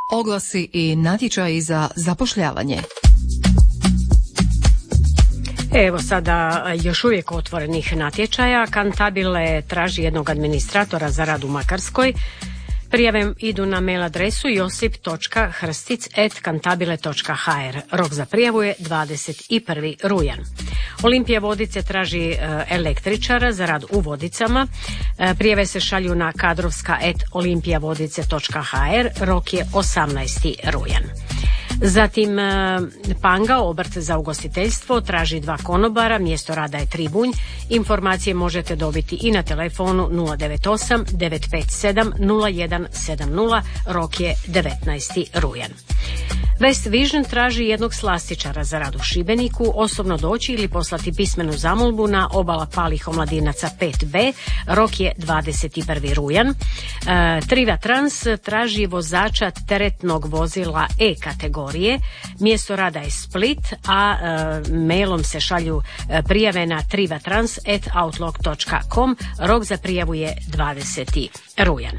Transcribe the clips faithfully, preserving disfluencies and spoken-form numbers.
Oglasi i natječaji za zapošljavanje. Evo sada još uvijek otvorenih natječaja. Cantabile traži jednog administratora za rad u Makarskoj. Prijave idu na mail adresu josip točka hrstic at cantabile točka h r. Rok za prijavu je dvadeset prvi rujan. Olimpija Vodice traži električara za rad u Vodicama. Prijave se šalju na kadrovska at olimpijavodice točka h r. Rok je osamnaesti rujan. Zatim Panga, obrt za ugostiteljstvo, traži dva konobara, mjesto rada je Tribunj. Informacije možete dobiti i na telefonu nula devet osam devet pet sedam nula jedan sedam nula, rok je devetnaesti rujan. West Vision traži jednog slastičara za rad u Šibeniku, osobno doći ili poslati pismenu zamolbu na Obala palih omladinaca pet b, rok je dvadeset prvi rujan. E, Triva Trans traži vozača teretnog vozila E kategorije, mjesto rada je Split, a e, mailom se šalju e, prijave na trivatrans at outlook točka com, rok za prijavu je dvadeseti rujan.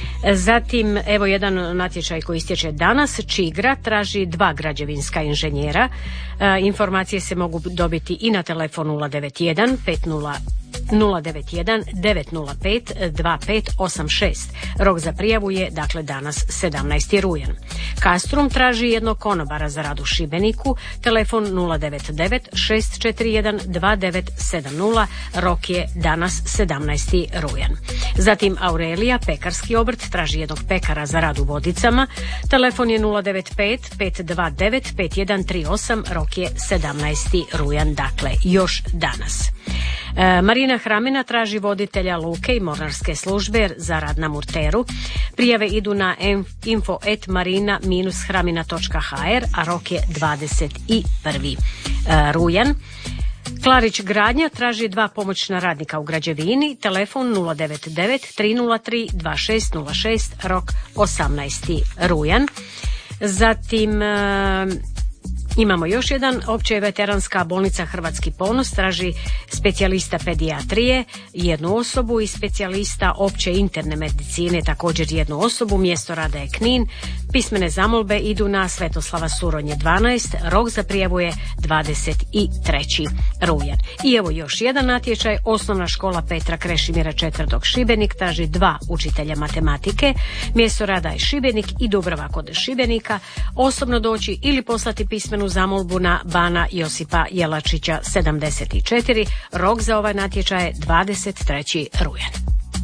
Zatim, evo jedan natječaj koji istječe danas. Čigra traži dva građevinska inženjera. E, informacije se mogu dobiti i na telefon nula devet jedan pet nula nula devet jedan devet nula pet dva pet osam šest. Rok za prijavu je dakle danas sedamnaesti rujan. Kastrum traži jednog konobara za rad u Šibeniku. Telefon nula devet devet šest četiri jedan dva devet sedam nula. Rok je danas sedamnaesti rujan. Zatim Aurelija, pekarski obrt, traži jednog pekara za rad u Vodicama. Telefon je nula devet pet pet dva devet pet jedan tri osam. Rok je sedamnaesti rujan, dakle još danas. E, Marina Hramina traži voditelja luke i mornarske službe za rad na Murteru. Prijave idu na info at marina dash hramina točka h r, a rok je dvadeset prvi rujan. Klarić Gradnja traži dva pomoćna radnika u građevini. Telefon nula devet devet tri nula tri dva šest nula šest, rok osamnaesti rujan. Zatim e, imamo još jedan. Opće veteranska bolnica Hrvatski ponos traži specijalista pedijatrije, jednu osobu, i specijalista opće interne medicine, također jednu osobu, mjesto rada je Knin. Pismene zamolbe idu na Svetoslava Suronje dvanaest, rok za prijavu je dvadeset treći rujan. I evo još jedan natječaj. Osnovna škola Petra Krešimira četvrtog Šibenik traži dva učitelja matematike, mjesto rada je Šibenik i Dubrava kod Šibenika. Osobno doći ili poslati pismenu zamolbu na Bana Josipa Jelačića sedamdeset četiri. Rok za ovaj natječaj je dvadeset treći rujan.